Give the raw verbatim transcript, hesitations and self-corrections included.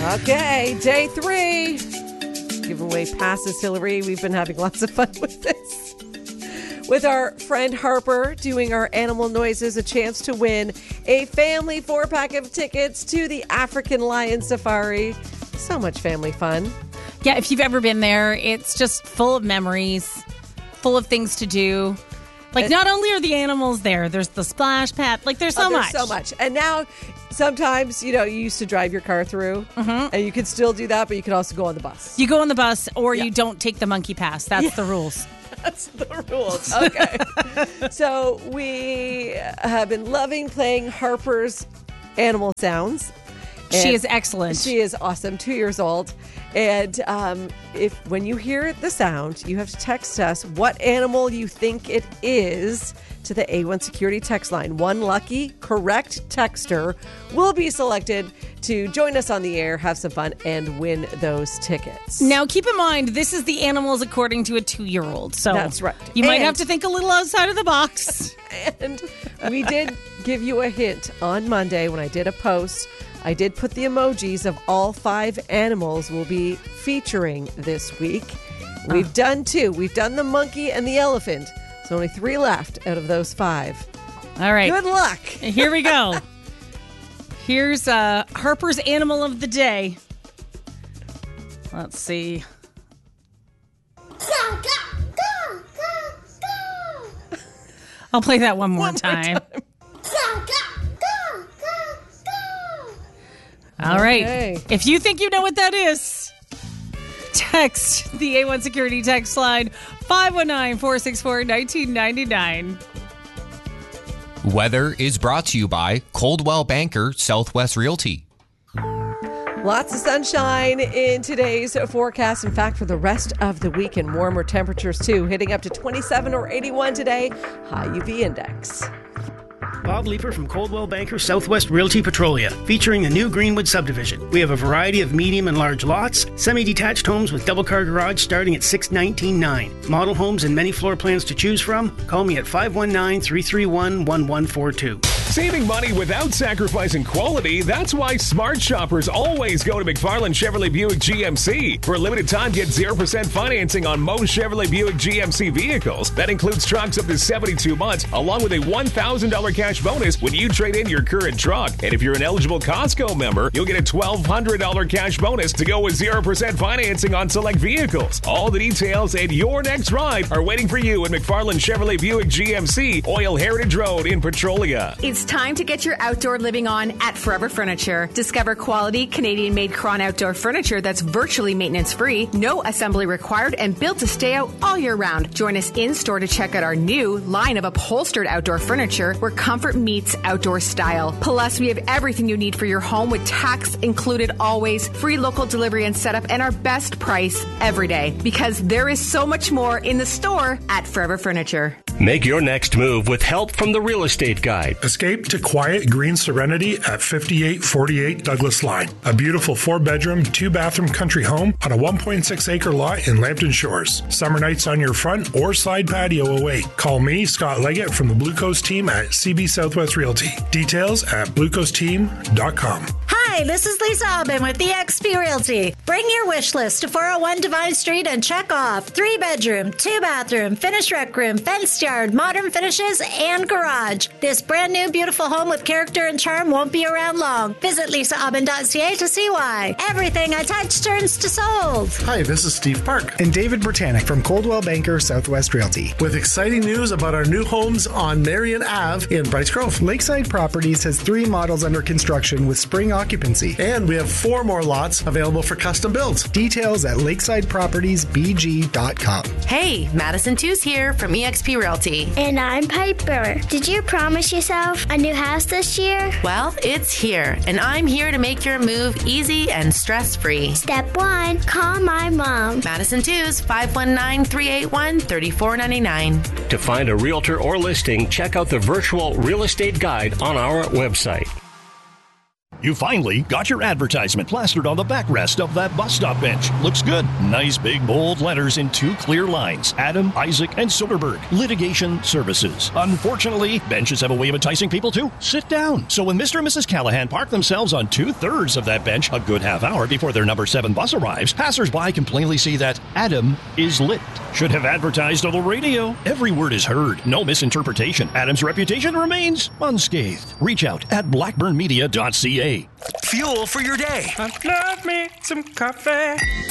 Okay, day three. Giveaway passes, Hillary. We've been having lots of fun with this. With our friend Harper doing our animal noises, a chance to win a family four-pack of tickets to the African Lion Safari. So much family fun. Yeah, if you've ever been there, it's just full of memories, full of things to do. Like, not only are the animals there, there's the splash pad. Like, there's so oh, there's much. so much. And now, sometimes, you know, you used to drive your car through, mm-hmm. and you can still do that, but you can also go on the bus. You go on the bus, or yeah. you don't take the monkey pass. That's yeah. the rules. That's the rules. Okay. So, we have been loving playing Harper's animal sounds. She is excellent. She is awesome, two years old. And um, if when you hear the sound, you have to text us what animal you think it is to the A one Security text line. One lucky, correct texter will be selected to join us on the air, have some fun, and win those tickets. Now, keep in mind, this is the animals according to a two-year-old. So that's right. You and, might have to think a little outside of the box. And we did give you a hint on Monday when I did a post. I did put the emojis of all five animals we'll be featuring this week. We've oh. done two. We've done the monkey and the elephant. There's only three left out of those five. All right. Good luck. Here we go. Here's uh, Harper's animal of the day. Let's see. Go, go, go, go, go. I'll play that one more one time. More time. Go, go. All right. Okay. If you think you know what that is, text the A one Security text line five one nine, four six four, one nine nine nine. Weather is brought to you by Coldwell Banker Southwest Realty. Lots of sunshine in today's forecast. In fact, for the rest of the week, and warmer temperatures too, hitting up to twenty-seven or eighty-one today. High U V index. Bob Leeper from Coldwell Banker Southwest Realty Petrolia, featuring the new Greenwood subdivision. We have a variety of medium and large lots, semi-detached homes with double-car garage starting at six nineteen nine. Model homes and many floor plans to choose from. Call me at five one nine, three three one, one one four two. Saving money without sacrificing quality, that's why smart shoppers always go to McFarland Chevrolet Buick G M C. For a limited time, get zero percent financing on most Chevrolet Buick G M C vehicles. That includes trucks up to seventy-two months, along with a one thousand dollars cash bonus when you trade in your current truck. And if you're an eligible Costco member, you'll get a twelve hundred dollars cash bonus to go with zero percent financing on select vehicles. All the details and your next ride are waiting for you at McFarland Chevrolet Buick G M C, Oil Heritage Road in Petrolia. It's time to get your outdoor living on at Forever Furniture. Discover quality Canadian-made Cron outdoor furniture that's virtually maintenance-free, no assembly required, and built to stay out all year round. Join us in-store to check out our new line of upholstered outdoor furniture where comfort meets outdoor style. Plus, we have everything you need for your home with tax included always, free local delivery and setup, and our best price every day. Because there is so much more in the store at Forever Furniture. Make your next move with help from the Real Estate Guide. Escape to quiet green serenity at fifty-eight forty-eight Douglas Line. A beautiful four-bedroom, two-bathroom country home on a one point six acre lot in Lambton Shores. Summer nights on your front or side patio away. Call me, Scott Leggett, from the Blue Coast team at C B Southwest Realty. Details at blue coast team dot com. Hi, this is Lisa Aubin with E X P Realty. Bring your wish list to four oh one Divine Street and check off three bedroom, two bathroom, finished rec room, fenced yard, modern finishes, and garage. This brand new beautiful home with character and charm won't be around long. Visit lisa aubin dot c a to see why. Everything I touch turns to sold. Hi, this is Steve Park and David Britannic from Coldwell Banker Southwest Realty with exciting news about our new homes on Marion Avenue in Bryce Grove. Lakeside Properties has three models under construction with spring occupancy. And we have four more lots available for custom builds. Details at lakeside properties b g dot com. Hey, Madison Tews here from E X P Realty. And I'm Piper. Did you promise yourself a new house this year? Well, it's here, and I'm here to make your move easy and stress-free. Step one, call my mom. Madison Tews, five one nine, three eight one, three four nine nine. To find a realtor or listing, check out the virtual real estate guide on our website. You finally got your advertisement plastered on the backrest of that bus stop bench. Looks good. Nice big bold letters in two clear lines. Adam, Isaac, and Soderberg. Litigation Services. Unfortunately, benches have a way of enticing people to sit down. So when Mister and Missus Callahan park themselves on two-thirds of that bench a good half hour before their number seven bus arrives, passers-by can plainly see that Adam is lit. Should have advertised on the radio. Every word is heard. No misinterpretation. Adam's reputation remains unscathed. Reach out at blackburn media dot c a. Fuel for your day. I love me some coffee.